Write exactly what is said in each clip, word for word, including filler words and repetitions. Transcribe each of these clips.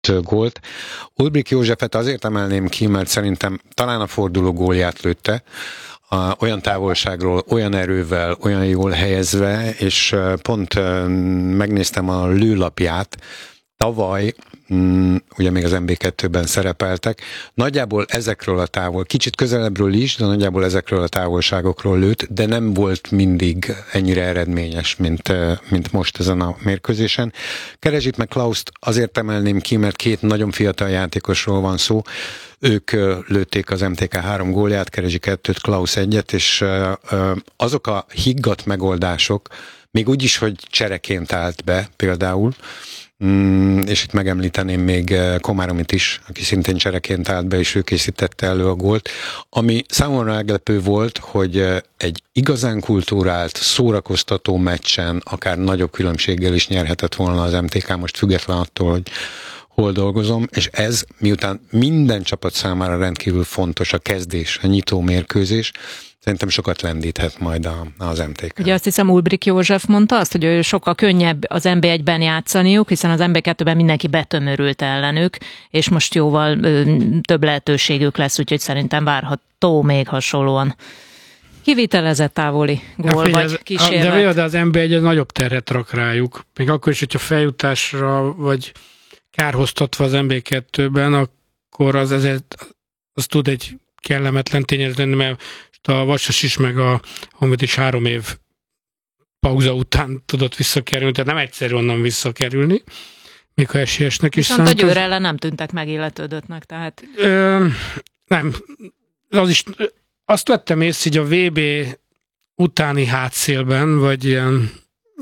gólt. Ulbrich Józsefet azért emelném ki, mert szerintem talán a forduló gólját lőtte, a, olyan távolságról, olyan erővel, olyan jól helyezve, és pont megnéztem a lőlapját, tavaly, ugye még az em bé kettőben szerepeltek, nagyjából ezekről a távol, kicsit közelebbről is, de nagyjából ezekről a távolságokról lőtt, de nem volt mindig ennyire eredményes, mint, mint most ezen a mérkőzésen. Kerezsit meg Klaust azért emelném ki, mert két nagyon fiatal játékosról van szó. Ők lőtték az em té ká három gólját, Kerezsi kettőt, Klaus egyet, és azok a higgadt megoldások, még úgy is, hogy csereként állt be például, Mm, és itt megemlíteném még Komáromit is, aki szintén csereként állt be, és ő készítette elő a gólt. Ami számomra meglepő volt, hogy egy igazán kultúrált, szórakoztató meccsen, akár nagyobb különbséggel is nyerhetett volna az em té ká, most független attól, hogy hol dolgozom, és ez, miután minden csapat számára rendkívül fontos a kezdés, a nyitó mérkőzés, szerintem sokat lendíthet majd a, az em té ká. Ugye azt hiszem Ulbrich József mondta azt, hogy ő sokkal könnyebb az en bé egyben játszaniuk, hiszen az em bé kettőben mindenki betömörült ellenük, és most jóval ö, több lehetőségük lesz, úgyhogy szerintem várható még hasonlóan. Kivitelezett távoli gól, ja, vagy kísérlet. De, de az em bé egy az nagyobb terhet rak rájuk. Még akkor is, hogyha feljutásra, vagy kárhoztatva az em bé kettőben, akkor az, az, az tud egy kellemetlen tényező lenni, mert a Vasas is, meg a Honvéd is három év pauza után tudott visszakerülni, tehát nem egyszerű onnan visszakerülni, még ha esélyesnek is számít. Viszont a Győr ellen nem tűntek megilletődöttnek, tehát... Ö, nem, az is, azt vettem észre, hogy a vé bé utáni hátszélben, vagy ilyen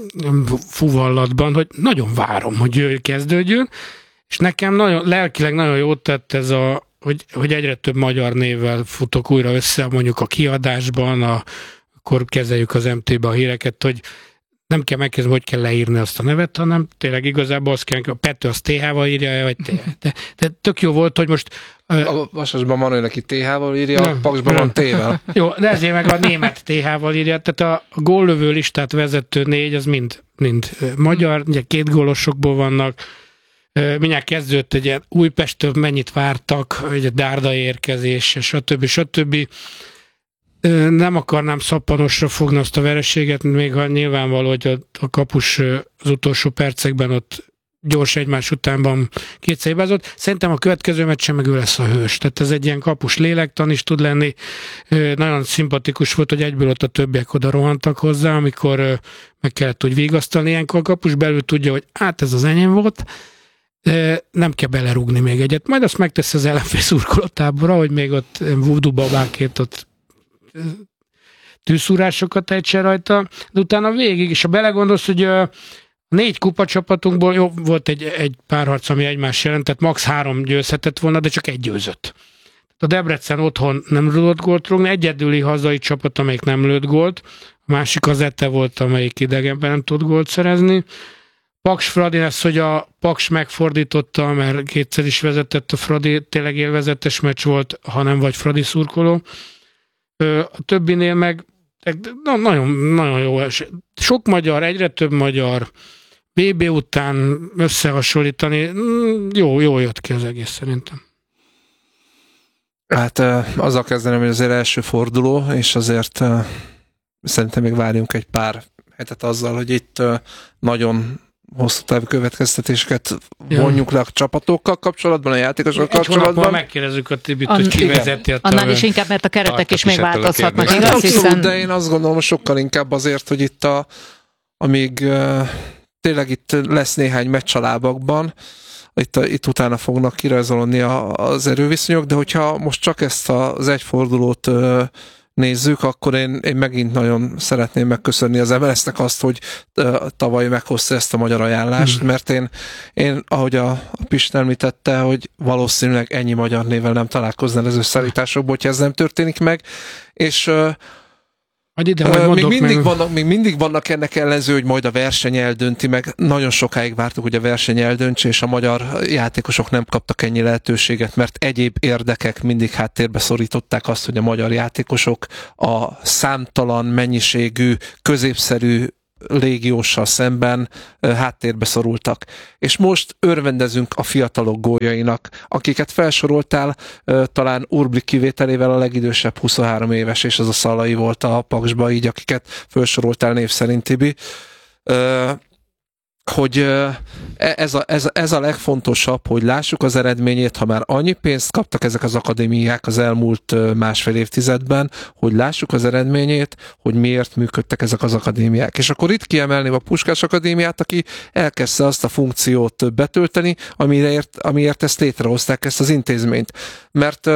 fuvallatban, hogy nagyon várom, hogy Győr kezdődjön, és nekem nagyon, lelkileg nagyon jót tett ez a Hogy, hogy egyre több magyar névvel futok újra össze, mondjuk a kiadásban, a, akkor kezeljük az em té-be a híreket, hogy nem kell megkezdeni, hogy kell leírni azt a nevet, hanem tényleg igazából azt kell, a Pető az té há-val írja, vagy té há. De, de tök jó volt, hogy most... A Vasasban van olyan, aki té há-val írja, a Paksban van té-vel. Jó, de ezért meg a német té há-val írja, tehát a, a góllövő listát vezető négy, az mind, mind magyar, ugye két gólosokból vannak. Mindjárt kezdődött egy ilyen Újpesttől mennyit vártak, egy Dárda érkezés, stb. stb. Nem akarnám szappanosra fogni azt a vereséget, még ha nyilvánvaló, hogy a, a kapus az utolsó percekben ott gyors egymás utánban kétszer hibázott. Szerintem a következő meccsen meg ő lesz a hős. Tehát ez egy ilyen kapus lélektan is tud lenni. Nagyon szimpatikus volt, hogy egyből ott a többiek oda rohantak hozzá, amikor meg kellett úgy vigasztalni. Ilyenkor a kapus belül tudja, hogy hát ez az enyém volt, nem kell belerúgni még egyet. Majd azt megteszi az ellenfél szurkolótábora, hogy még ott voodoo babákért ott tűzszúrásokat ejtsen rajta, de utána végig, és ha belegondolsz, hogy a négy kupacsapatunkból jó, volt egy, egy párharc, ami egymás jelent, tehát max. három győzhetett volna, de csak egy győzött. A Debrecen otthon nem tudott gólt rúgni, egyedüli hazai csapat, amelyik nem lőtt gólt, a másik az Ete volt, amelyik idegenben nem tudott gólt szerezni. Paks Fradi lesz, hogy a Paks megfordította, mert kétszer is vezetett a Fradi, tényleg élvezetes meccs volt, ha nem vagy Fradi szurkoló. A többinél meg na, nagyon, nagyon jó. Sok magyar, egyre több magyar, bé bé után összehasonlítani, jó, jó jött ki az egész szerintem. Hát azzal kezdenem, hogy azért első forduló, és azért szerintem még várjunk egy pár hetet azzal, hogy itt nagyon hosszú távú következtetéseket vonjuk le a csapatokkal kapcsolatban, a játékosokkal kapcsolatban. Egy hónapban megkérdezzük a Tibit, hogy ki vezeti a annál is inkább, mert a keretek is még változhatnak. Igaz, abszolút, hiszen... de én azt gondolom, sokkal inkább azért, hogy itt a, amíg uh, tényleg itt lesz néhány meccs a lábakban, itt, a, itt utána fognak kirajzolni a, az erőviszonyok, de hogyha most csak ezt az egyfordulót uh, nézzük, akkor én, én megint nagyon szeretném megköszönni az em el es-nek azt, hogy uh, tavaly meghozta ezt a magyar ajánlást, mm. mert én, én ahogy a, a Pist említette, hogy valószínűleg ennyi magyar névvel nem találkoznál az összeállításokból, hogyha ez nem történik meg, és uh, ide, uh, még, mindig vannak, még mindig vannak ennek ellenző, hogy majd a verseny eldönti meg. Nagyon sokáig vártuk, hogy a verseny eldöntse, és a magyar játékosok nem kaptak ennyi lehetőséget, mert egyéb érdekek mindig háttérbe szorították azt, hogy a magyar játékosok a számtalan mennyiségű, középszerű légióssal szemben háttérbe szorultak. És most örvendezünk a fiatalok góljainak, akiket felsoroltál, talán Urblik kivételével a legidősebb huszonhárom éves, és az a Szalai volt a Paksba, így akiket felsoroltál név szerint, Tibi. Hogy ez a, ez, ez a legfontosabb, hogy lássuk az eredményét, ha már annyi pénzt kaptak ezek az akadémiák az elmúlt másfél évtizedben, hogy lássuk az eredményét, hogy miért működtek ezek az akadémiák. És akkor itt kiemelném a Puskás Akadémiát, aki elkezdte azt a funkciót betölteni, amiért, amiért ezt létrehozták, ezt az intézményt. Mert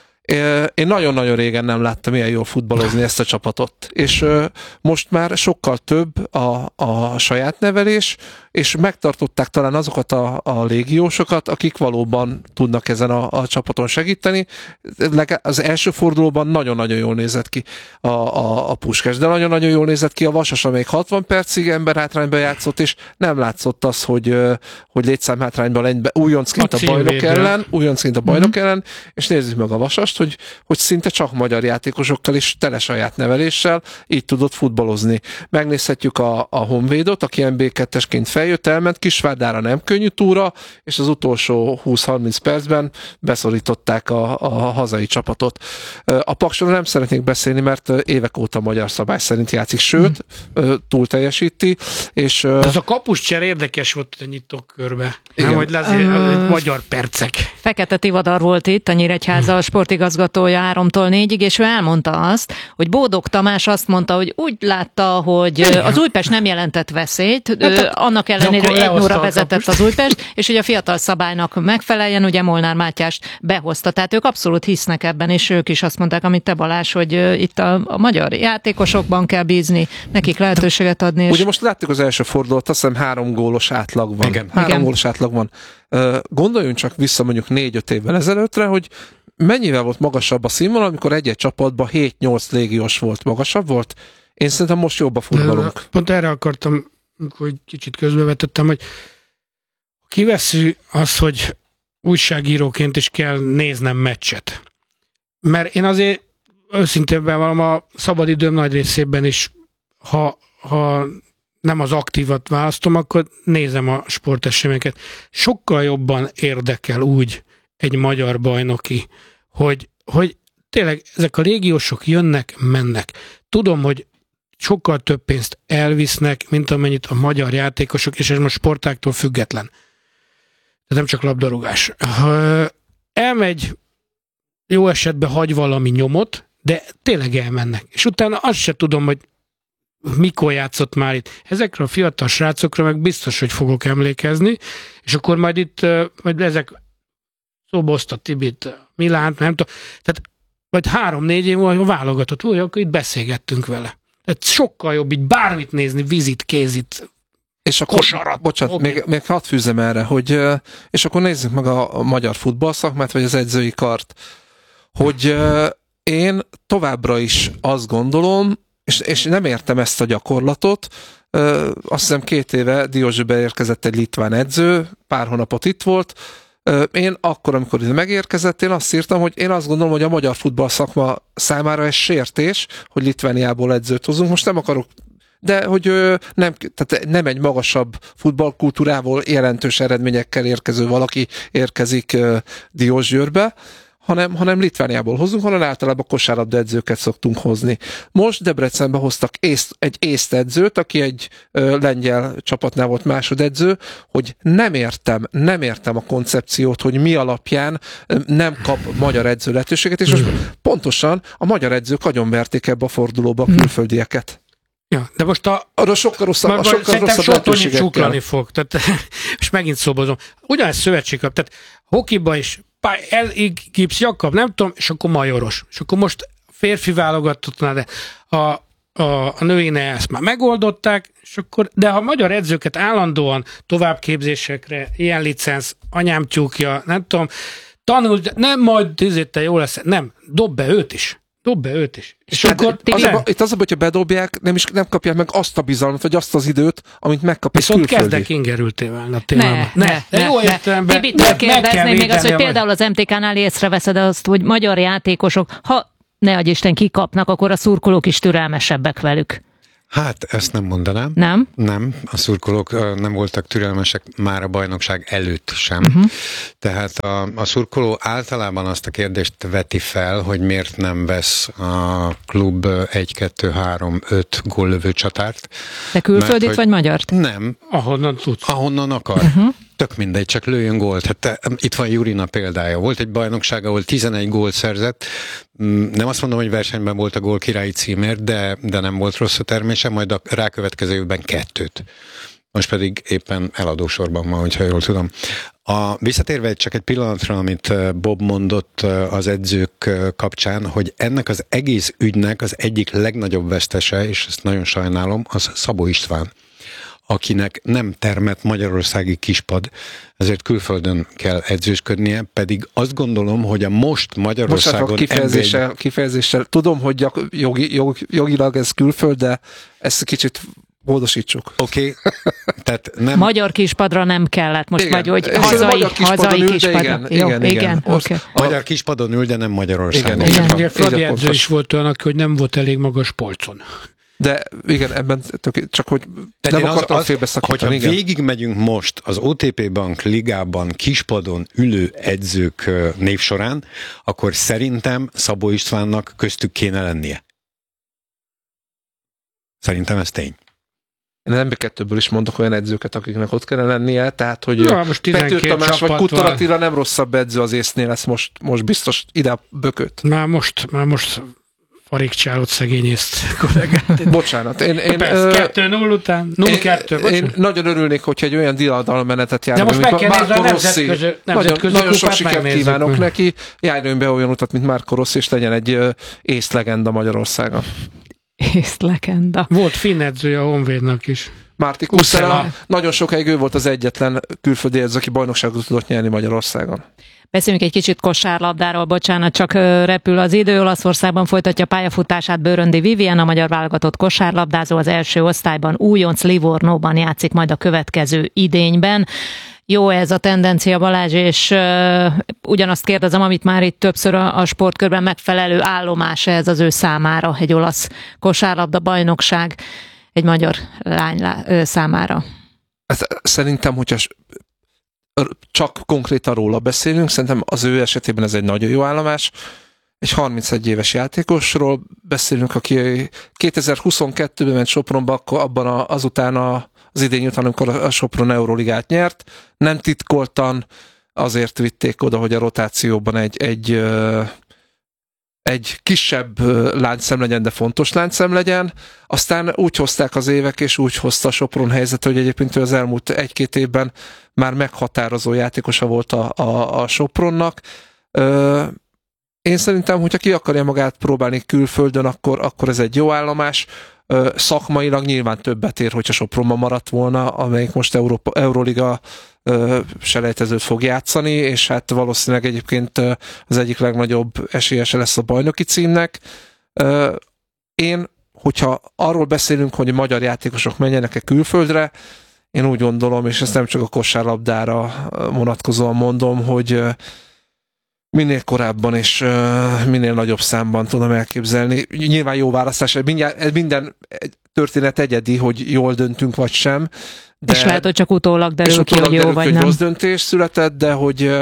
én nagyon-nagyon régen nem láttam ilyen jól futballozni ezt a csapatot. És most már sokkal több a, a saját nevelés, és megtartották talán azokat a, a légiósokat, akik valóban tudnak ezen a, a csapaton segíteni. Az első fordulóban nagyon-nagyon jól nézett ki a, a, a Puskás, de nagyon-nagyon jól nézett ki a Vasas, amelyik hatvan percig emberhátrányban játszott, és nem látszott az, hogy, hogy létszámhátrányban lenni be újoncként a, a bajnok ellen, újoncként a bajnok mm-hmm. ellen, és nézzük meg a Vasast, hogy, hogy szinte csak magyar játékosokkal és tele saját neveléssel így tudott futballozni. Megnézhetjük a, a Honvédot, aki en bé kettesként feljött, elment Kisvárdára, nem könnyű túra, és az utolsó húsz-harminc percben beszorították a, a hazai csapatot. A Paksról nem szeretnék beszélni, mert évek óta magyar szabály szerint játszik, sőt, hmm. túl teljesíti. És, ez a kapuscser érdekes volt a nyitókörbe. Nem, hogy lesz uh, magyar percek. Fekete Tivadar volt itt, a Nyíregyháza a sportigazgatója háromtól négyig, és ő elmondta azt, hogy Bódog Tamás azt mondta, hogy úgy látta, hogy az Újpest nem jelentett veszélyt, hát, annak ellenére, hogy egy óra vezetett az Újpest, és hogy a fiatal szabálynak megfeleljen, ugye Molnár Mátyást behozta. Tehát ők abszolút hisznek ebben, és ők is azt mondták, amit te Balázs, hogy itt a, a magyar játékosokban kell bízni, nekik lehetőséget adni. És... Ugye most láttuk az első fordulót, azt hiszem három gólos átlag van. Igen. Három Igen. gólos átlag van. Gondoljunk csak vissza mondjuk négy-öt évvel ezelőttre, hogy mennyivel volt magasabb a színvonal, amikor egy-egy csapatban hét-nyolc légiós volt, magasabb volt? Én szerintem most jobb a futballunk. Pont erre akartam, hogy kicsit közbevetettem, hogy kiveszi az, hogy újságíróként is kell néznem meccset. Mert én azért őszintén bevallom, a szabadidőm nagy részében is, ha, ha nem az aktívat választom, akkor nézem a sporteseményeket. Sokkal jobban érdekel úgy egy magyar bajnoki, hogy, hogy tényleg ezek a légiósok jönnek, mennek. Tudom, hogy sokkal több pénzt elvisznek, mint amennyit a magyar játékosok, és ez most sportáktól független. Ez nem csak labdarúgás. Elmegy, jó esetben hagy valami nyomot, de tényleg elmennek. És utána azt se tudom, hogy mikor játszott már itt. Ezekre a fiatal srácokra meg biztos, hogy fogok emlékezni, és akkor majd itt, majd ezek szóba hozta Tibit, Milánt, nem tudom, tehát vagy három-négy év múlva válogatott, úgy, akkor itt beszélgettünk vele. Tehát sokkal jobb így bármit nézni, vízit, kézit, és akkor, kosarat. Bocsánat, még, még hadd fűzzem erre, hogy, és akkor nézzük meg a, a magyar futballszakmát, vagy az edzői kart, hogy én továbbra is azt gondolom, és, és nem értem ezt a gyakorlatot, azt hiszem két éve Diózsibe érkezett egy litván edző, pár hónapot itt volt. Én akkor, amikor ide megérkezett, én azt írtam, hogy én azt gondolom, hogy a magyar futballszakma számára ez sértés, hogy Litvániából edzőt hozunk. Most nem akarok, de hogy nem, tehát nem egy magasabb futballkultúrából jelentős eredményekkel érkező valaki érkezik Diósgyőrbe, hanem, hanem Litvániából hozunk, hanem általában kosárlabda edzőket szoktunk hozni. Most Debrecenbe hoztak észt, egy észt edzőt, aki egy ö, lengyel csapatnál volt másodedző, hogy nem értem, nem értem a koncepciót, hogy mi alapján ö, nem kap magyar edző lehetőséget, és most pontosan a magyar edzők agyonverték ebbe a fordulóba a külföldieket. Ja, de most a... Arra sokkal rosszabb, a sokkal rosszabb lehetőségekkel. Csuklani fog, tehát, és megint szóbozom. Ugyanez szövetségkap, tehát hokiba is Elgipsz Jakab, nem tudom, és akkor Majoros. És akkor most férfi válogatottnál, de a, a, a nőinél ezt már megoldották, és akkor, de ha a magyar edzőket állandóan továbbképzésekre, ilyen licensz, anyám tyúkja, nem tudom, tanul, nem majd tízéttel jó lesz, nem, dob be őt is. Dob be őt is. És hát akkor az a, itt az a, hogyha bedobják, nem is nem kapják meg azt a bizalmat, vagy azt az időt, amit megkap egy külföldi. Viszont kezdek ingerültél válni a témában. Ne, ne, ne, jó ne. értelemben. Tibit megkérdezném még azt, hogy például az em té ká-nál észreveszed azt, hogy magyar játékosok, ha ne adj Isten kikapnak, akkor a szurkolók is türelmesebbek velük. Hát, ezt nem mondanám. Nem? Nem, a szurkolók nem voltak türelmesek már a bajnokság előtt sem. Uh-huh. Tehát a, a szurkoló általában azt a kérdést veti fel, hogy miért nem vesz a klub egy, kettő, három, öt góllövő csatárt. De külföldit Mert, vagy magyart? Nem. Ahonnan tudsz. Ahonnan akar. Uh-huh. Tök mindegy, csak lőjön gólt. Hát te, itt van Jurina példája. Volt egy bajnokság, ahol tizenegy gólt szerzett. Nem azt mondom, hogy versenyben volt a gól királyi címért, de, de nem volt rossz a termése, majd a rákövetkező évben kettőt. Most pedig éppen eladósorban van, hogyha jól tudom. A, visszatérve csak egy pillanatra, amit Bob mondott az edzők kapcsán, hogy ennek az egész ügynek az egyik legnagyobb vesztese, és ezt nagyon sajnálom, az Szabó István, akinek nem termett magyarországi kispad, ezért külföldön kell edzősködnie, pedig azt gondolom, hogy a most Magyarországon... Bocsánat, kifejezéssel, egy... kifejezéssel. Tudom, hogy gyak, jogi, jog, jogilag ez külföld, de ezt kicsit módosítsuk. Oké, okay. Tehát nem... Magyar kispadra nem kellett most, igen. vagy hogy Ez hazai, hazai ül, kispadra. Igen, Jó, igen, igen. igen. Okay. Magyar kispadon ül, de nem Magyarországon. Igen, Igen, ugye Fradi edző is volt olyan, hogy nem volt elég magas polcon. De igen, ebben tök, csak hogy Tehát nem akartam az, félbeszakítani. Hogyha végigmegyünk most az o té pé Bank ligában kispadon ülő edzők névsorán, akkor szerintem Szabó Istvánnak köztük kéne lennie. Szerintem ez tény. Én az em bé kettőből is mondok olyan edzőket, akiknek ott kellene lennie, tehát hogy ja, Pető Tamás vagy Kutor Attila nem rosszabb edző az észnél, lesz most, most biztos ide a bököt. Már most, már most farigcsálott szegény észt kollégát. Bocsánat. Én, én, Persze, ö, kettő null után, null kettő, én, én nagyon örülnék, hogyha egy olyan diadalmenetet járunk. De most meg kell nézni a nemzetközi, nemzetközi nagyon sok kupát, sikert megnézzük kívánok meg. neki, járjon be olyan utat, mint Marco Rossi, és legyen egy ö, észlegenda Magyarországon. Észlegenda. Volt finn edzője a Honvédnak is. Márti Kuszela, nagyon sokáig ő volt az egyetlen külföldi edző, aki bajnokságot tudott nyerni Magyarországon. Beszéljünk egy kicsit kosárlabdáról, bocsánat, csak repül az idő. Olaszországban folytatja pályafutását Bőröndi Vivien, a magyar válogatott kosárlabdázó az első osztályban, újonc Livornóban játszik majd a következő idényben. Jó ez a tendencia, Balázs, és uh, ugyanazt kérdezem, amit már itt többször a, a sportkörben megfelelő állomás ez az ő számára, egy olasz kosárlabda bajnokság egy magyar lány uh, számára. Szerintem, hogyha csak konkrétan róla beszélünk, szerintem az ő esetében ez egy nagyon jó állomás. Egy harmincegy éves játékosról beszélünk, aki kétezer-huszonkettőben ment Sopronba, akkor abban a, azután a, az idény után, amikor a Sopron Euroligát nyert, nem titkoltan azért vitték oda, hogy a rotációban egy, egy, egy kisebb láncszem legyen, de fontos láncszem legyen. Aztán úgy hozták az évek, és úgy hozta a Sopron helyzet, hogy egyébként az elmúlt egy-két évben már meghatározó játékosa volt a, a, a Sopronnak. Ö, én szerintem, hogyha ki akarja magát próbálni külföldön, akkor, akkor ez egy jó állomás. Ö, szakmailag nyilván többet ér, hogyha Sopronban maradt volna, amelyik most Európa, Euroliga ö, selejtezőt fog játszani, és hát valószínűleg egyébként az egyik legnagyobb esélyese lesz a bajnoki címnek. Ö, én, hogyha arról beszélünk, hogy a magyar játékosok menjenek-e külföldre, én úgy gondolom, és ezt nem csak a kosárlabdára vonatkozóan mondom, hogy minél korábban és minél nagyobb számban tudom elképzelni. Nyilván jó választás, mindjárt, minden történet egyedi, hogy jól döntünk vagy sem. De, és lehet, hogy csak utólag derül ki, hogy jó derül, vagy hogy nem. Rossz döntés született, de hogy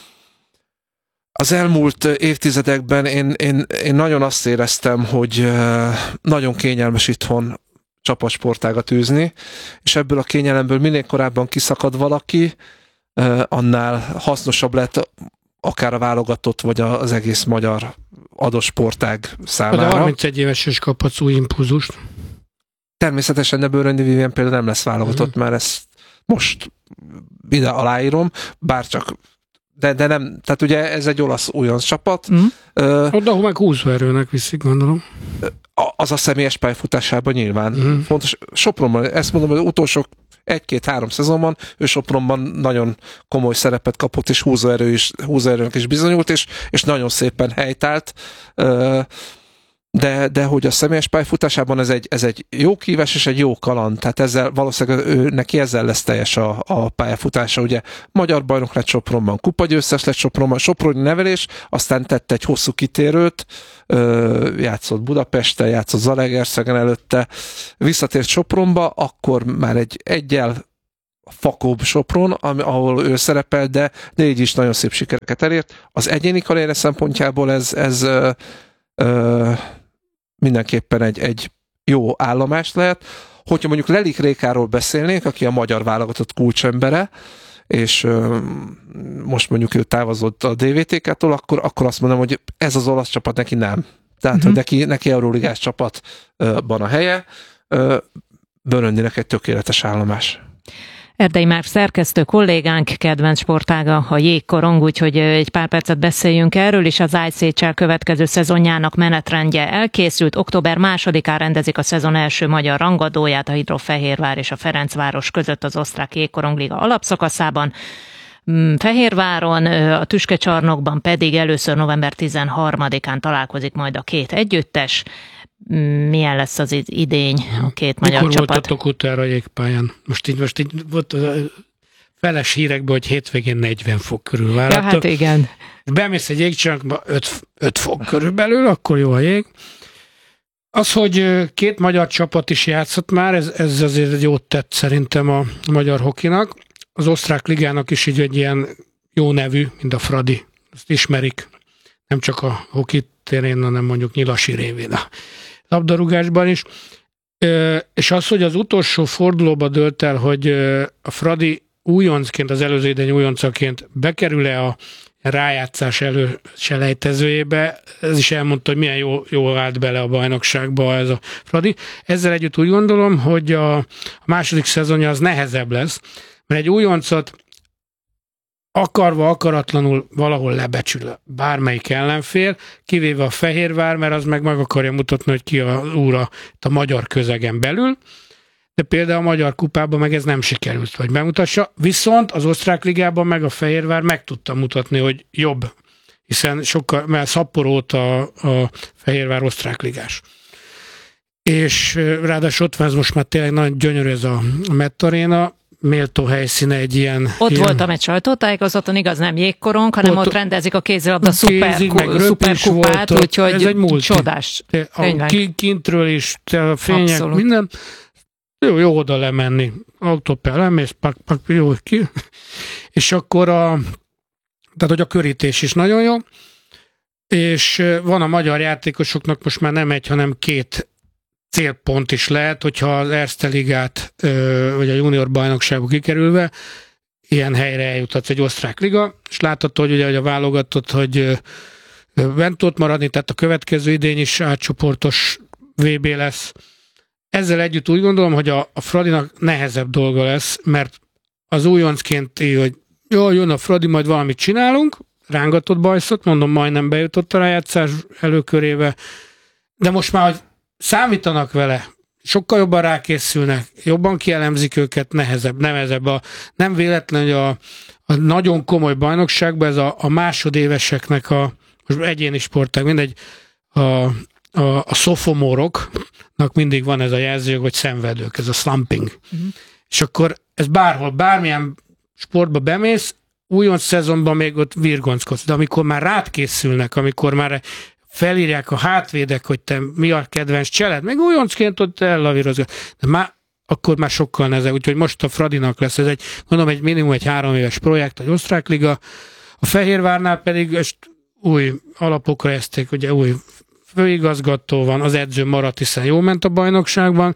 az elmúlt évtizedekben én, én, én nagyon azt éreztem, hogy nagyon kényelmes itthon csapatsportágat űzni, és ebből a kényelemből minél korábban kiszakad valaki, annál hasznosabb lett akár a válogatott, vagy az egész magyar adott sportág számára. De harmincegy éves is kaphatsz új impulzust. Természetesen, de Bőröndi Vivien például nem lesz válogatott, mm. mert ezt most ide aláírom, bár csak de, de nem, tehát ugye ez egy olasz újonc csapat. Mm. Uh, Oda, ahol meg húszóerőnek viszik, gondolom. Az a személyes pályafutásában nyilván. Mm. Fontos. Sopronban, ezt mondom, hogy utolsó egy-két-három szezonban ő Sopronban nagyon komoly szerepet kapott, és húzóerő is, húzóerőnek is bizonyult, és, és nagyon szépen helytált. Uh, de, de hogy a személyes pályafutásában ez egy, ez egy jó kihívás és egy jó kaland, tehát ezzel valószínűleg ő, neki ezzel lesz teljes a, a pályafutása. Ugye magyar bajnok lett Sopronban, kupagyőztes lett Sopronban, soproni nevelés, aztán tett egy hosszú kitérőt, játszott Budapesten, játszott Zalaegerszegen előtte, visszatért Sopronba, akkor már egy egyel fakóbb Sopron, ahol ő szerepel, de, de így is nagyon szép sikereket elért. Az egyéni karriere szempontjából ez, ez ö, ö, mindenképpen egy, egy jó állomás lehet. Hogyha mondjuk Lelik Rékáról beszélnénk, aki a magyar válogatott kulcsembere, és ö, most mondjuk ő távozott a dé vé té ká-tól, akkor, akkor azt mondom, hogy ez az olasz csapat neki nem. Tehát, uh-huh. hogy neki, neki Euróligás csapatban a helye. Böröndinek egy tökéletes állomás. Erdei Márk szerkesztő kollégánk kedvenc sportága a jégkorong, úgyhogy egy pár percet beszéljünk erről, és az i cé há el következő szezonjának menetrendje elkészült. Október másodikán rendezik a szezon első magyar rangadóját a Hidrofehérvár és a Ferencváros között az osztrák jégkorongliga alapszakaszában. Fehérváron, a Tüskecsarnokban pedig először november tizenharmadikán találkozik majd a két együttes. Milyen lesz az idény a két magyar Mikor csapat? voltatok utána a jégpályán? Most így, most így volt a feles hírekben, hogy hétvégén negyven fok körül várhatok. Ja, hát igen. Bemész egy jégcsarnokba öt fok körülbelül, akkor jó a jég. Az, hogy két magyar csapat is játszott már, ez, ez azért egy jót tett szerintem a magyar hokinak. Az osztrák ligának is így egy ilyen jó nevű, mint a Fradi. Ezt ismerik. Nem csak a hoki térén, hanem mondjuk Nyilasi révén a labdarúgásban is. És az, hogy az utolsó fordulóba dőlt el, hogy a Fradi újoncként, az előző idény újoncaként bekerül-e a rájátszás előselejtezőjébe, ez is elmondta, hogy milyen jó, jól állt bele a bajnokságba ez a Fradi. Ezzel együtt úgy gondolom, hogy a, a második szezonja az nehezebb lesz, mert egy újoncot akarva, akaratlanul valahol lebecsül bármelyik ellenfél, kivéve a Fehérvár, mert az meg meg akarja mutatni, hogy ki a úra a magyar közegen belül, de például a Magyar Kupában meg ez nem sikerült, hogy bemutassa, viszont az osztrák ligában meg a Fehérvár meg tudta mutatni, hogy jobb, hiszen sokkal, mert szaporót a, a Fehérvár osztrák ligás. És ráadásul ott van, ez most már tényleg nagyon gyönyörű ez a Met Arena, méltó helyszíne egy ilyen... Ott ilyen... voltam egy sajtótájékozaton, igaz, nem jégkorong, hanem ott, ott rendezik a kézilabda szuperkupát, úgyhogy ez egy csodás. A kintről is, a fények, abszolút. Minden. Jó, jó oda lemenni. Autóppel lemész, pak, pak, jó, ki. És akkor a... Tehát, hogy a körítés is nagyon jó. És van a magyar játékosoknak most már nem egy, hanem két célpont is lehet, hogyha az Erste Ligát, vagy a junior bajnokságba kikerülve ilyen helyre eljutatsz egy osztrák liga, és látható, hogy ugye hogy a válogatott, hogy bent tud maradni, tehát a következő idény is átcsoportos vé bé lesz. Ezzel együtt úgy gondolom, hogy a, a Fradinak nehezebb dolga lesz, mert az újoncként, hogy jó, jön a Fradi, majd valamit csinálunk, rángatott bajszot, mondom, majdnem bejutott a rájátszás előkörébe, de most már, hogy számítanak vele, sokkal jobban rákészülnek, jobban kielemzik őket, nehezebb, nehezebb. A, nem véletlen, hogy a, a nagyon komoly bajnokságban ez a, a másodéveseknek a, most egyéni sportág, mindegy, a, a, a szofomoroknak mindig van ez a jelzőjog, hogy szenvedők, ez a slumping. Uh-huh. És akkor ez bárhol, bármilyen sportba bemész, újonc szezonban még ott virgonckodsz, de amikor már rád készülnek, amikor már felírják a hátvédek, hogy te mi a kedvenc cseled, meg újoncként ott ellavírozgat. De már, akkor már sokkal nehezebb, úgyhogy most a Fradinak lesz ez egy, mondom, egy minimum egy három éves projekt, egy osztrák liga. A Fehérvárnál pedig ezt új alapokra ezték, ugye új főigazgató van, az edző maradt, hiszen jól ment a bajnokságban.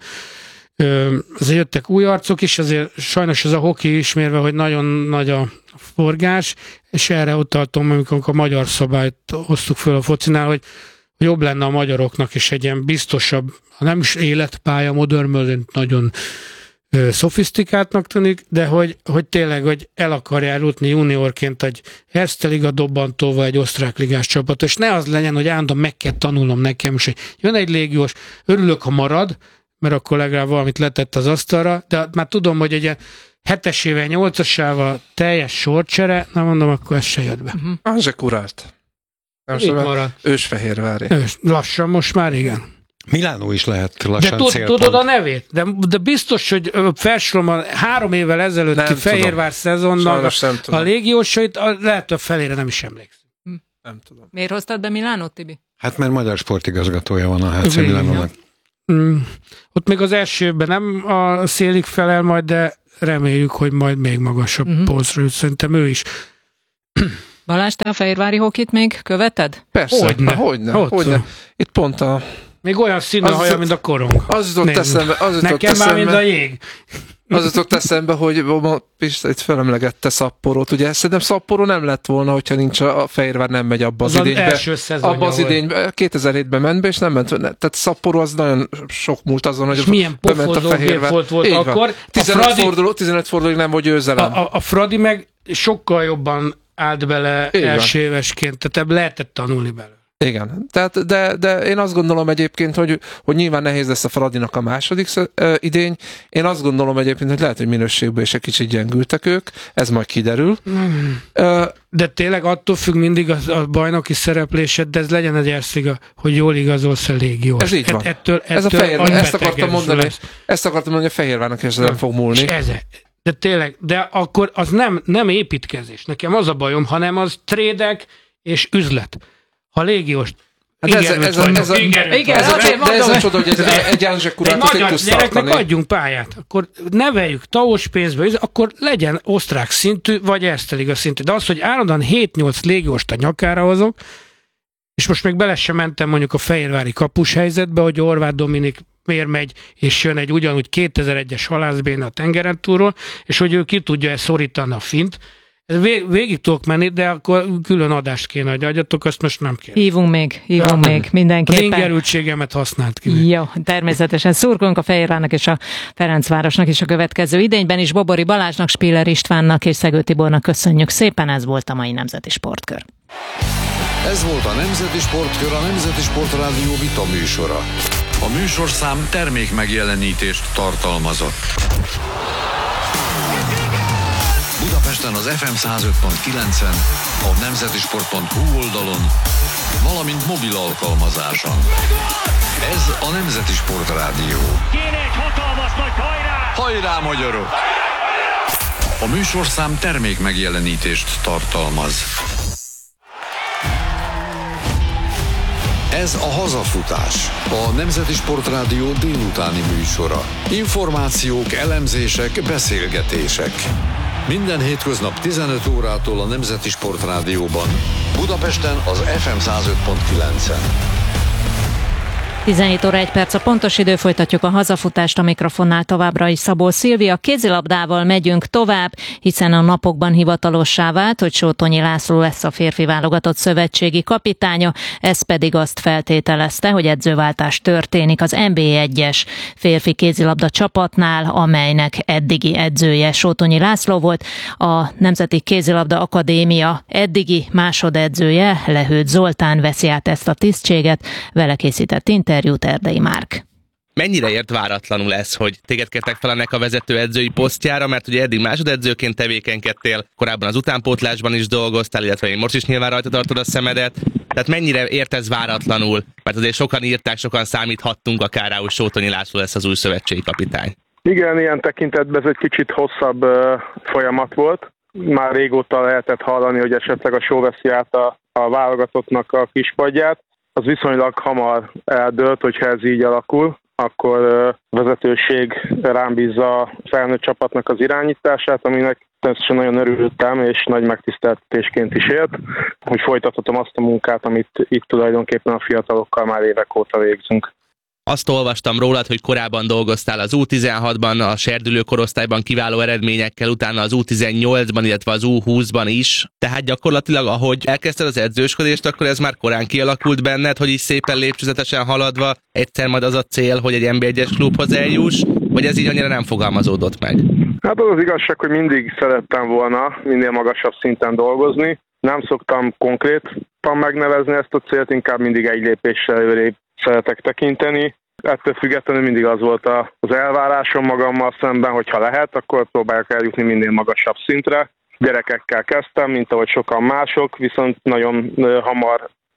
Azért jöttek új arcok is, azért sajnos ez a hoki ismérve, hogy nagyon nagy a forgás, és erre utaltam, amikor a magyar szabályt hoztuk föl a focinál, hogy jobb lenne a magyaroknak is egy ilyen biztosabb, nem is életpálya, modern, nagyon ö, szofisztikáltnak tűnik, de hogy, hogy tényleg, hogy el akarja jutni juniorként egy Erste Liga dobbantóval egy osztrák ligás csapat, és ne az legyen, hogy állandóan meg kell tanulnom nekem, és jön egy légiós, örülök, ha marad, mert akkor legalább valamit letett az asztalra, de már tudom, hogy egy hetesével, nyolcasával teljes sorcsere, na mondom, akkor ez se jött be. Uh-huh. Az se kurált. Nem Itt marad. Ősfehérvári. Ős, lassan most már igen. Milánó is lehet lassan de célpont. tudod a nevét? De, de biztos, hogy felsorolom a három évvel ezelőtti Fehérvár szezonnak a, a légiósait, a, lehet, hogy a felére nem is emlékszem. Hm. Nem tudom. Miért hoztad be Milánót, Tibi? Hát mert magyar sportigazgatója van a há cé Milánónak. Mm. Ott még az első évben nem a Szélig felel majd, de reméljük, hogy majd még magasabb uh-huh. polcra jut. Szerintem ő is. Balázs, te a fehérvári hokit még követed? Persze, hogyne. hogyne, hogyne. Itt pont a... Még olyan szín a haja, mint a korong. Az jutott eszembe. Az jutott Nekem eszembe, már, mint a jég. Az jutott eszembe, hogy Pista itt felemlegette Szapporót. Ugye szerintem Szapporó nem lett volna, hogyha nincs a, a Fehérvár nem megy abba az, az idénybe. első szezonja abba az idénybe. kétezer-hétben ment be, és nem ment. Tehát Szapporó az nagyon sok múlt azon, hogy milyen bement a Fehérvár. Volt, volt akkor. tizenöt Fradi, forduló, tizenöt fordulóig nem volt győzelem. A, a, a Fradi meg sokkal jobban állt bele első évesként, tehát ebből lehetett tanulni belőle. Igen, tehát, de, de én azt gondolom egyébként, hogy, hogy nyilván nehéz lesz a Fradinak a második idény. Én azt gondolom egyébként, hogy lehet, hogy minőségben is egy kicsit gyengültek ők, ez majd kiderül. Mm. Uh, de tényleg attól függ mindig a, a bajnoki szereplésed, de ez legyen egy ersziga, hogy jól igazolsz a légiós. Ez így van. Et, ettől, ettől ez a Fehérvár, ezt akartam mondani, lesz. ezt akartam mondani, hogy a Fehérvárnak is nem fog múlni. Ez, de tényleg, de akkor az nem, nem építkezés. Nekem az a bajom, hanem az trédek és üzlet. Ha légiós. Hát ez, ez, ez, ez, a, igen, igen, ez, a, de ez a csoda, hogy ez egy Janzsek urátot itt tudsz tartani. Adjunk pályát, akkor neveljük tavos pénzbe, akkor legyen osztrák szintű, vagy Erste szintű. De az, hogy állandóan hét-nyolc légióst a nyakára hozok, és most még bele sem mentem mondjuk a fehérvári kapus helyzetbe, hogy Horváth Dominik miért megy, és jön egy ugyanúgy kétezer-egyes halászbéna a tengeren túlról, és hogy ő ki tudja szorítani a fint. Vég, végig tudok menni, de akkor külön adást kéne, hogy adjatok, azt most nem kéne. Hívunk még, hívunk ja. még mindenképpen. Az ingerültségemet használt ki. Jó, természetesen szurkolunk a Fehérvárnak és a Ferencvárosnak is a következő idényben is. Bobori Balázsnak, Spiller Istvánnak és Szegő Tibornak köszönjük szépen, ez volt a mai Nemzeti Sportkör. Ez volt a Nemzeti Sportkör, a Nemzeti Sportrádió vita műsora. A műsorszám termék megjelenítést tartalmazott. Budapesten az ef em száz öt pont kilencen, a nemzetisport pont hu oldalon, valamint mobil alkalmazáson. Ez a Nemzeti Sportrádió. Kéne egy hatalmas nagy hajrá! Hajrá, magyarok! A műsorszám termék megjelenítést tartalmaz. Ez a Hazafutás, a Nemzeti Sportrádió délutáni műsora. Információk, elemzések, beszélgetések. Minden hétköznap tizenöt órától a Nemzeti Sportrádióban. Budapesten az ef em száz öt pont kilencen. tizenhét óra egy perc a pontos idő, folytatjuk a hazafutást, a mikrofonnál továbbra is Szabó Szilvia. Kézilabdával megyünk tovább, hiszen a napokban hivatalossá vált, hogy Sótonyi László lesz a férfi válogatott szövetségi kapitánya, ez pedig azt feltételezte, hogy edzőváltás történik az en bé egyes férfi kézilabda csapatnál, amelynek eddigi edzője Sótonyi László volt. A Nemzeti Kézilabda Akadémia eddigi másodedzője, Lehőt Zoltán veszi át ezt a tisztséget, vele készített interjút Erdei Márk. Mennyire ért váratlanul ez, hogy téged kértek fel ennek a vezetőedzői posztjára, mert ugye eddig másodedzőként tevékenykedtél, korábban az utánpótlásban is dolgoztál, illetve én most is nyilván rajta tartod a szemedet. Tehát mennyire ért ez váratlanul? Mert azért sokan írták, sokan számíthattunk akár rá, hogy Sótonyi László lesz az új szövetségi kapitány. Igen, ilyen tekintetben ez egy kicsit hosszabb uh, folyamat volt. Már régóta lehetett hallani, hogy esetleg a Só veszi át a, a válogatottnak a kispadját. Az viszonylag hamar eldőlt, hogyha ez így alakul, akkor uh, vezetőség rám bízza a felnőtt csapatnak az irányítását, aminek természetesen nagyon örültem, és nagy megtiszteltetésként is ért, hogy folytathatom azt a munkát, amit itt tulajdonképpen a fiatalokkal már évek óta végzünk. Azt olvastam rólad, hogy korábban dolgoztál az U tizenhatban, a serdülő korosztályban kiváló eredményekkel, utána az U tizennyolcban, illetve az U húszban is. Tehát gyakorlatilag, ahogy elkezdted az edzősködést, akkor ez már korán kialakult benned, hogy is szépen lépcsőzetesen haladva egyszer majd az a cél, hogy egy en bé egyes klubhoz eljuss, vagy ez így annyira nem fogalmazódott meg? Hát az az igazság, hogy mindig szerettem volna minél magasabb szinten dolgozni. Nem szoktam konkrétan megnevezni ezt a célt, inkább mindig egy lépéssel előrébb szeretek tekinteni. Ettől függetlenül mindig az volt az elvárásom magammal szemben, hogyha lehet, akkor próbálok eljutni minél magasabb szintre. Gyerekekkel kezdtem, mint ahogy sokan mások, viszont nagyon hamar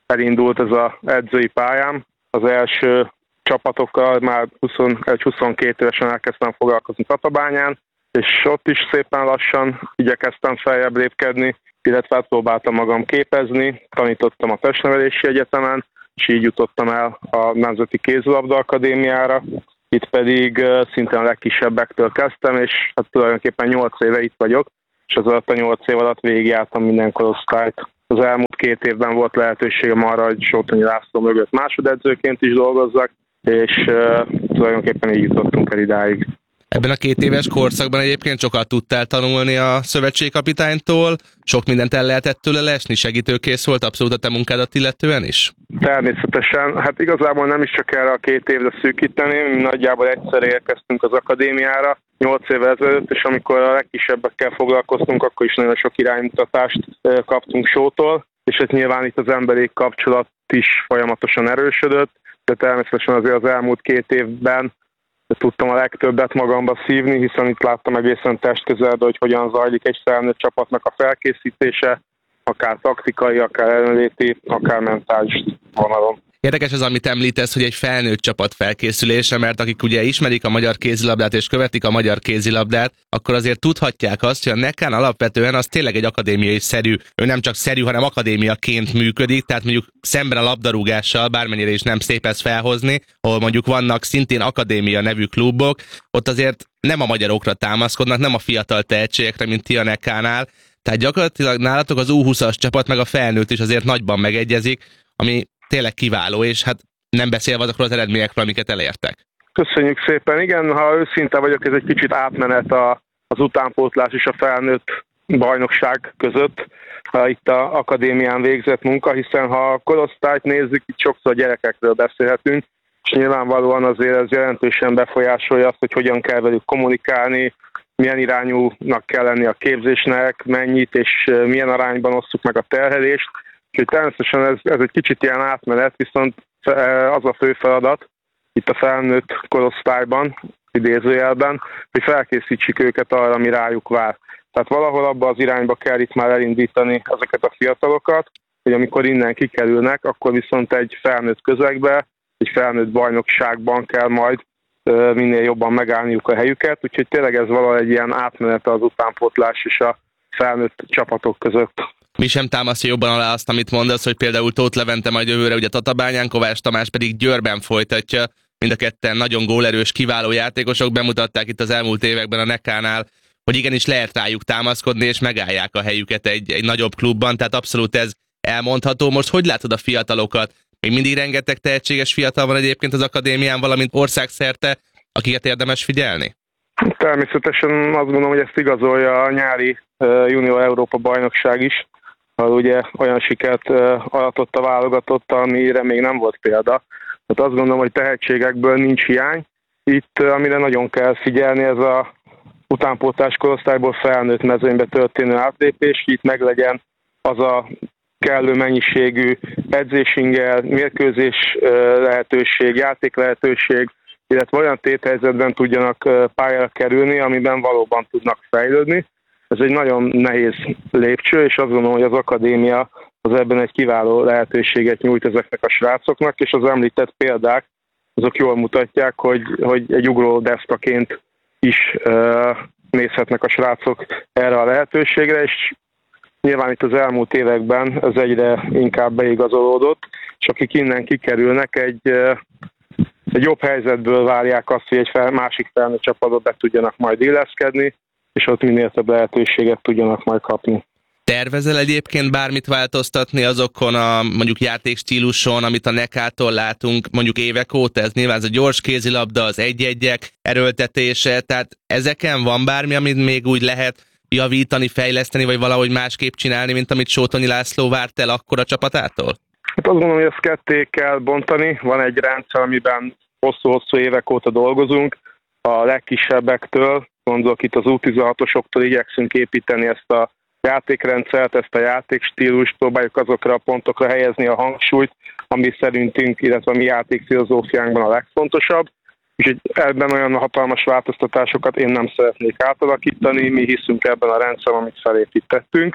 elindult ez az edzői pályám. Az első csapatokkal már huszonegy-huszonkettő évesen elkezdtem foglalkozni Tatabányán, és ott is szépen lassan igyekeztem feljebb lépkedni, illetve próbáltam magam képezni, tanítottam a Testnevelési Egyetemen, és így jutottam el a Nemzeti Kézilabda Akadémiára. Itt pedig szintén a legkisebbektől kezdtem, és hát tulajdonképpen nyolc éve itt vagyok, és az alatt a nyolc év alatt végigjártam minden korosztályt. Az elmúlt két évben volt lehetőségem arra, hogy Sótonyi László mögött másodedzőként is dolgozzak, és uh, tulajdonképpen így jutottunk el idáig. Ebben a két éves korszakban egyébként sokat tudtál tanulni a szövetségkapitánytól, sok mindent el lehetett tőle lesni, segítőkész volt abszolút a te munkádat illetően is? Természetesen, hát igazából nem is csak erre a két évre szűkíteném, mi nagyjából egyszer érkeztünk az akadémiára, nyolc évvel ezelőtt, és amikor a legkisebbekkel foglalkoztunk, akkor is nagyon sok iránymutatást kaptunk Sótól, és hát nyilván itt az emberi kapcsolat is folyamatosan erősödött, de természetesen azért az elmúlt két évben tudtam a legtöbbet magamba szívni, hiszen itt láttam egészen testközelbe, hogy hogyan zajlik egy felnőtt csapatnak a felkészítése, akár taktikai, akár erőnléti, akár mentális vonalon. Érdekes az, amit említesz, hogy egy felnőtt csapat felkészülése, mert akik ugye ismerik a magyar kézilabdát és követik a magyar kézilabdát, akkor azért tudhatják azt, hogy a Nekán alapvetően az tényleg egy akadémiai szerű, ő nem csak szerű, hanem akadémiaként működik, tehát mondjuk szemben a labdarúgással, bármennyire is nem szép ezt felhozni, ahol mondjuk vannak szintén akadémia nevű klubok, ott azért nem a magyarokra támaszkodnak, nem a fiatal tehetségekre, mint ti a Nekánál, tehát gyakorlatilag nálatok az U húszas csapat meg a felnőtt is azért nagyban megegyezik, ami tényleg kiváló, és hát nem beszélve azokról az eredményekről, amiket elértek. Köszönjük szépen. Igen, ha őszinte vagyok, ez egy kicsit átmenet a, az utánpótlás és a felnőtt bajnokság között, ha itt a akadémián végzett munka, hiszen ha a korosztályt nézzük, itt sokszor gyerekekről beszélhetünk, és nyilvánvalóan azért ez jelentősen befolyásolja azt, hogy hogyan kell velük kommunikálni, milyen irányúnak kell lenni a képzésnek, mennyit és milyen arányban osszuk meg a terhelést. Úgyhogy természetesen ez, ez egy kicsit ilyen átmenet, viszont az a fő feladat itt a felnőtt korosztályban, idézőjelben, hogy felkészítsük őket arra, ami rájuk vár. Tehát valahol abba az irányba kell itt már elindítani ezeket a fiatalokat, hogy amikor innen kikerülnek, akkor viszont egy felnőtt közegbe, egy felnőtt bajnokságban kell majd minél jobban megállniuk a helyüket, úgyhogy tényleg ez valahol egy ilyen átmenet az utánpótlás és a felnőtt csapatok között. Mi sem támasztja jobban alá azt, amit mondasz, hogy például Tóth Levente majd jövőre ugye Tatabányán, Kovács Tamás pedig Győrben folytatja. Mind a ketten nagyon gólerős, kiváló játékosok, bemutatták itt az elmúlt években a Nekánál, hogy igenis lehet rájuk támaszkodni, és megállják a helyüket egy, egy nagyobb klubban, tehát abszolút ez elmondható. Most hogy látod a fiatalokat? Még mindig rengeteg tehetséges fiatal van egyébként az akadémián, valamint országszerte, akiket érdemes figyelni? Természetesen azt gondolom, hogy ezt igazolja a nyári Junior Európa bajnokság is, ahol ugye olyan sikert aratott a válogatott, amire még nem volt példa. Tehát azt gondolom, hogy tehetségekből nincs hiány. Itt, amire nagyon kell figyelni, ez a utánpótlás korosztályból felnőtt mezőnybe történő átlépés, itt meglegyen az a kellő mennyiségű edzésingel, mérkőzés lehetőség, játék lehetőség, illetve olyan téthelyzetben tudjanak pályára kerülni, amiben valóban tudnak fejlődni. Ez egy nagyon nehéz lépcső, és azt gondolom, hogy az akadémia az ebben egy kiváló lehetőséget nyújt ezeknek a srácoknak, és az említett példák, azok jól mutatják, hogy, hogy egy ugró deszkaként is uh, nézhetnek a srácok erre a lehetőségre, és nyilván itt az elmúlt években ez egyre inkább beigazolódott, és akik innen kikerülnek, egy, uh, egy jobb helyzetből várják azt, hogy egy fel, másik felnőtt csapatba be tudjanak majd illeszkedni, és ott minél több lehetőséget tudjanak majd kapni. Tervezel egyébként bármit változtatni azokon a mondjuk játékstíluson, amit a Nekától látunk mondjuk évek óta? Ez nyilván ez a gyors kézilabda, az egy-egyek erőltetése, tehát ezeken van bármi, amit még úgy lehet javítani, fejleszteni, vagy valahogy másképp csinálni, mint amit Sótonyi László várt el akkor a csapatától? Hát azt gondolom, hogy ezt ketté kell bontani. Van egy rendszer, amiben hosszú-hosszú évek óta dolgozunk, a legkisebbektől, gondolok itt az U tizenhatosoktól igyekszünk építeni ezt a játékrendszert, ezt a játékstílust, próbáljuk azokra a pontokra helyezni a hangsúlyt, ami szerintünk, illetve a mi játékfilozófiánkban a legfontosabb. Úgyhogy ebben olyan hatalmas változtatásokat én nem szeretnék átalakítani, mi hiszünk ebben a rendszerben, amit felépítettünk.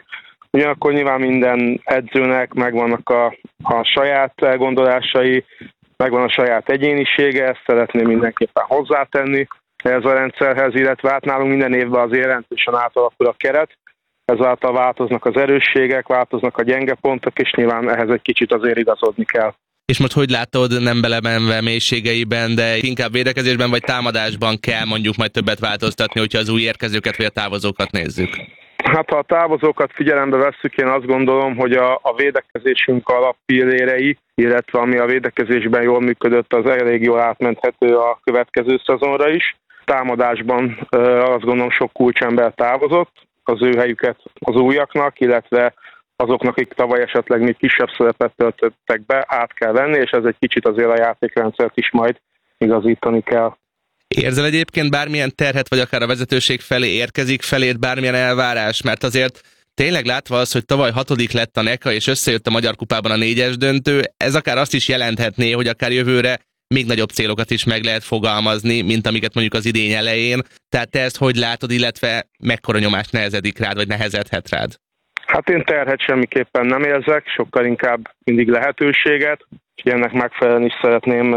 Ugyanakkor nyilván minden edzőnek megvannak a, a saját elgondolásai, megvan a saját egyénisége, ezt szeretném mindenképpen hozzátenni ez a rendszerhez, illetve hát nálunk minden évben azért jelentősen átalakul a keret, ezáltal változnak az erősségek, változnak a gyenge pontok, és nyilván ehhez egy kicsit azért igazodni kell. És most hogy látod, nem belemenve mélységeiben, de inkább védekezésben vagy támadásban kell mondjuk majd többet változtatni, hogyha az új érkezőket vagy a távozókat nézzük? Hát ha a távozókat figyelembe vesszük, én azt gondolom, hogy a, a védekezésünk alappillérei, illetve ami a védekezésben jól működött, az elég jól átmenthető a következő szezonra is. Támadásban azt gondolom sok kulcsember távozott, az ő helyüket az újaknak, illetve azoknak, akik tavaly esetleg még kisebb szerepet töltöttek be, át kell venni, és ez egy kicsit azért a játékrendszert is majd igazítani kell. Érzel egyébként bármilyen terhet, vagy akár a vezetőség felé érkezik feléd bármilyen elvárás? Mert azért tényleg látva az, hogy tavaly hatodik lett a NECA, és összejött a Magyar Kupában a négyes döntő, ez akár azt is jelenthetné, hogy akár jövőre még nagyobb célokat is meg lehet fogalmazni, mint amiket mondjuk az idény elején. Tehát te ezt hogy látod, illetve mekkora nyomást nehezedik rád, vagy nehezedhet rád? Hát én terhet semmiképpen nem érzek, sokkal inkább mindig lehetőséget, és ennek megfelelően is szeretném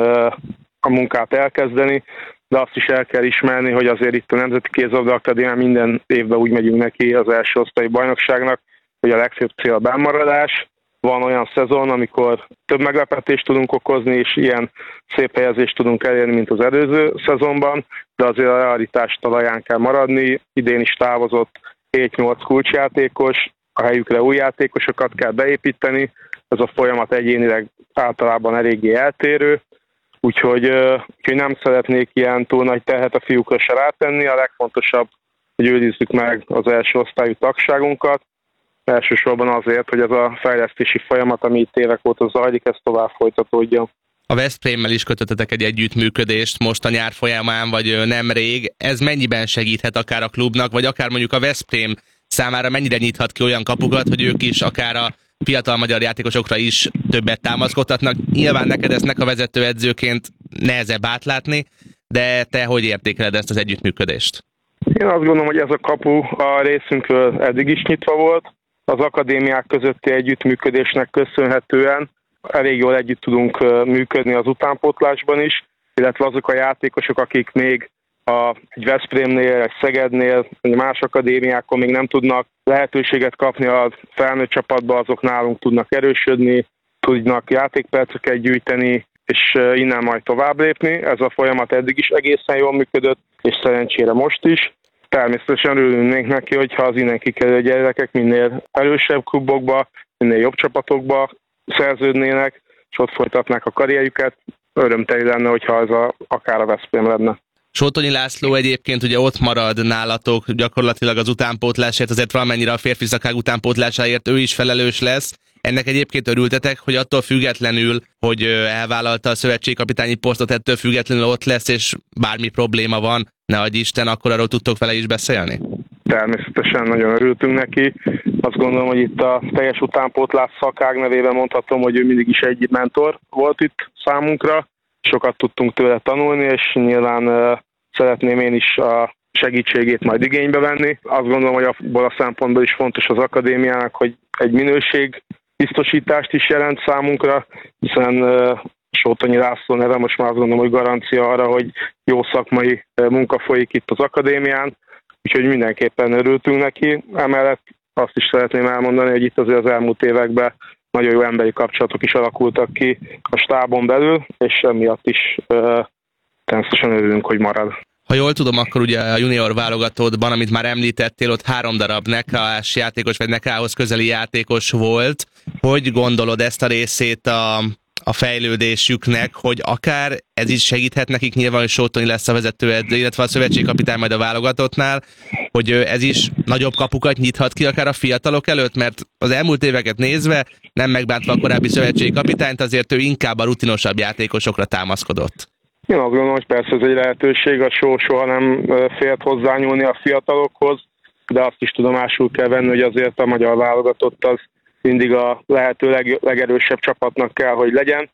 a munkát elkezdeni, de azt is el kell ismerni, hogy azért itt a Nemzeti Kézilabda Akadémián minden évben úgy megyünk neki az első osztályi bajnokságnak, hogy a legfőbb cél a bennmaradás. Van olyan szezon, amikor több meglepetést tudunk okozni, és ilyen szép helyezést tudunk elérni, mint az előző szezonban, de azért a realitás talaján kell maradni. Idén is távozott hét-nyolc kulcsjátékos, a helyükre új játékosokat kell beépíteni, ez a folyamat egyénileg általában eléggé eltérő, úgyhogy, úgyhogy nem szeretnék ilyen túl nagy terhet a fiúkra se rátenni, a legfontosabb, hogy őrizzük meg az első osztályú tagságunkat, elsősorban azért, hogy ez a fejlesztési folyamat, ami itt évek óta zajlik, ez tovább folytatódjon. A Veszprémmel is kötöttetek egy együttműködést most a nyár folyamán, vagy nemrég. Ez mennyiben segíthet akár a klubnak, vagy akár mondjuk a Veszprém számára mennyire nyithat ki olyan kapukat, hogy ők is akár a fiatal magyar játékosokra is többet támaszkodhatnak. Nyilván neked ezt a vezetőedzőként nehezebb átlátni, de te hogy értékeled ezt az együttműködést? Én azt gondolom, hogy ez a kapu a részünkről eddig is nyitva volt. Az akadémiák közötti együttműködésnek köszönhetően elég jól együtt tudunk működni az utánpótlásban is, illetve azok a játékosok, akik még a, egy Veszprémnél, egy Szegednél, más akadémiákon még nem tudnak lehetőséget kapni a felnőtt csapatba, azok nálunk tudnak erősödni, tudnak játékperceket gyűjteni, és innen majd tovább lépni. Ez a folyamat eddig is egészen jól működött, és szerencsére most is. Természetesen örülnénk neki, hogyha az innen kikerülő gyerekek minél erősebb klubokba, minél jobb csapatokba szerződnének, és ott folytatnák a karrierjüket. Örömteli lenne, hogyha ez a, akár a Veszprém lenne. Sótonyi László egyébként ugye ott marad nálatok gyakorlatilag az utánpótlásért, azért valamennyire a férfi szakák utánpótlásáért ő is felelős lesz. Ennek egyébként örültetek, hogy attól függetlenül, hogy elvállalta a szövetségkapitányi posztot, ettől függetlenül ott lesz, és bármi probléma van, ne adj Isten, akkor arról tudtok vele is beszélni? Természetesen nagyon örültünk neki. Azt gondolom, hogy itt a teljes utánpótlás szakák nevében mondhatom, hogy ő mindig is egy mentor volt itt számunkra. Sokat tudtunk tőle tanulni, és nyilván uh, szeretném én is a segítségét majd igénybe venni. Azt gondolom, hogy abból a szempontból is fontos az akadémiának, hogy egy minőség biztosítást is jelent számunkra, hiszen uh, Sótonyi László neve most már azt gondolom, hogy garancia arra, hogy jó szakmai uh, munka folyik itt az akadémián, úgyhogy mindenképpen örültünk neki. Emellett azt is szeretném elmondani, hogy itt azért az elmúlt években nagyon jó emberi kapcsolatok is alakultak ki a stábon belül, és emiatt is uh, természetesen örülünk, hogy marad. Ha jól tudom, akkor ugye a junior válogatottban, amit már említettél, ott három darab nekás játékos, vagy nekához közeli játékos volt. Hogy gondolod ezt a részét a, a fejlődésüknek, hogy akár ez is segíthet nekik, nyilván, hogy Sótonyi lesz a vezetőedző, illetve a szövetségkapitány majd a válogatottnál, hogy ez is nagyobb kapukat nyithat ki akár a fiatalok előtt, mert az elmúlt éveket nézve, nem megbántva a korábbi szövetségkapitányt, azért ő inkább a rutinosabb játékosokra támaszkodott. Én azt gondolom, hogy persze ez egy lehetőség, a só soha nem félt hozzányúlni a fiatalokhoz, de azt is tudomásul kell venni, hogy azért a magyar válogatott az mindig a lehető leg, legerősebb csapatnak kell, hogy legyen,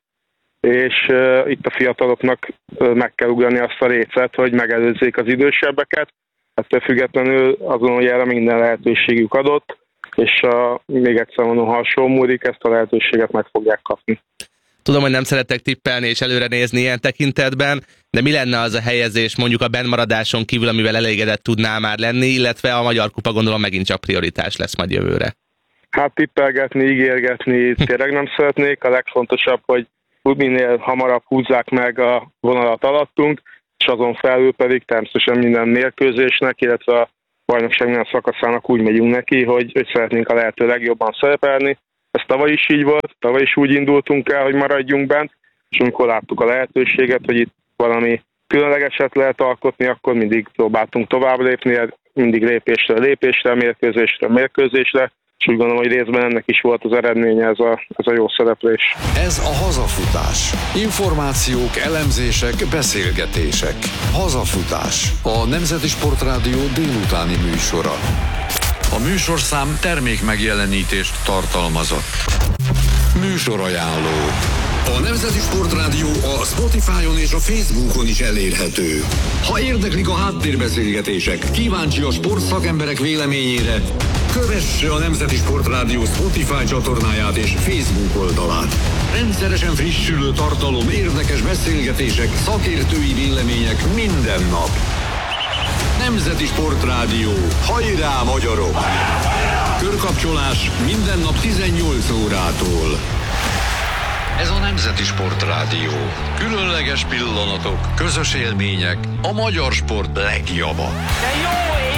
és uh, itt a fiataloknak uh, meg kell ugrani azt a récet, hogy megelőzzék az idősebbeket. Ettől függetlenül azon, hogy erre minden lehetőségük adott, és a, még egyszer mondom, ha a show múlik, ezt a lehetőséget meg fogják kapni. Tudom, hogy nem szeretek tippelni és előre nézni ilyen tekintetben, de mi lenne az a helyezés mondjuk a bennmaradáson kívül, amivel elégedett tudnál már lenni, illetve a Magyar Kupa gondolom megint csak prioritás lesz majd jövőre? Hát tippelgetni, ígérgetni tényleg nem szeretnék. A legfontosabb, hogy minél hamarabb húzzák meg a vonalat alattunk, és azon felül pedig természetesen minden mérkőzésnek, illetve a bajnokság minden szakaszának úgy megyünk neki, hogy, hogy szeretnénk a lehető legjobban szerepelni. Ez tavaly is így volt, tavaly is úgy indultunk el, hogy maradjunk bent, és amikor láttuk a lehetőséget, hogy itt valami különlegeset lehet alkotni, akkor mindig próbáltunk tovább lépni, mindig lépésre, lépésre, mérkőzésre, mérkőzésre, és úgy gondolom, hogy részben ennek is volt az eredménye ez a, ez a jó szereplés. Ez a Hazafutás. Információk, elemzések, beszélgetések. Hazafutás. A Nemzeti Sportrádió délutáni műsora. A műsorszám termék megjelenítést tartalmazott. Műsorajánló. A Nemzeti Sportrádió a Spotify-on és a Facebookon is elérhető. Ha érdeklik a háttérbeszélgetések, kíváncsi a sportszakemberek véleményére, kövesse a Nemzeti Sportrádió Spotify csatornáját és Facebook oldalát. Rendszeresen frissülő tartalom, érdekes beszélgetések, szakértői vélemények minden nap. Nemzeti Sportrádió. Hajrá, magyarok! Körkapcsolás minden nap tizennyolc órától. Ez a Nemzeti Sportrádió. Különleges pillanatok, közös élmények, a magyar sport legjava. De jó